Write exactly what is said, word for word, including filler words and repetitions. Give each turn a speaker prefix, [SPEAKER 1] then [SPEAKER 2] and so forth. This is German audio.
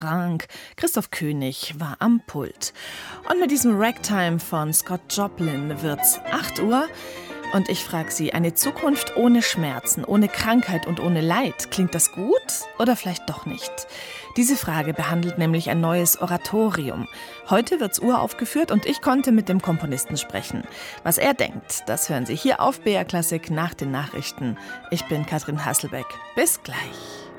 [SPEAKER 1] Frank, Christoph König war am Pult. Und mit diesem Ragtime von Scott Joplin wird's acht Uhr. Und ich frage Sie, eine Zukunft ohne Schmerzen, ohne Krankheit und ohne Leid, klingt das gut oder vielleicht doch nicht? Diese Frage behandelt nämlich ein neues Oratorium. Heute wird's uraufgeführt und ich konnte mit dem Komponisten sprechen. Was er denkt, das hören Sie hier auf B R Klassik nach den Nachrichten. Ich bin Katrin Hasselbeck. Bis gleich.